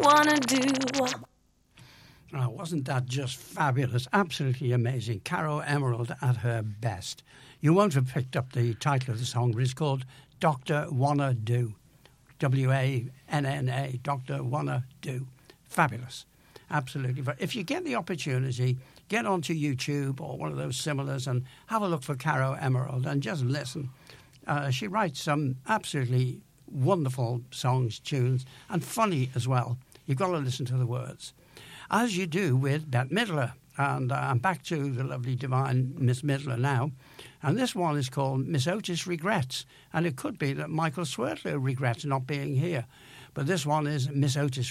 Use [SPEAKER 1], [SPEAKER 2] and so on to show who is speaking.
[SPEAKER 1] wanna do.
[SPEAKER 2] Oh, wasn't that just fabulous? Absolutely amazing. Caro Emerald at her best. You won't have picked up the title of the song, but it's called Dr. Wanna Do. W-A-N-N-A, Dr. Wanna Do. Fabulous. Absolutely. But if you get the opportunity, get onto YouTube or one of those similars and have a look for Caro Emerald and just listen. She writes some absolutely wonderful songs, tunes, and funny as well. You've got to listen to the words. As you do with Bette Midler. And I'm back to the lovely divine Miss Midler now. And this one is called Miss Otis Regrets. And it could be that Michael Swartlow regrets not being here. But this one is Miss Otis